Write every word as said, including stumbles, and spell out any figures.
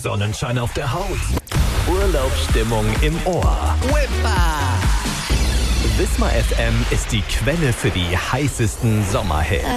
Sonnenschein auf der Haut, Urlaubsstimmung im Ohr. Whippa! Wismar F M ist die Quelle für die heißesten Sommerhits.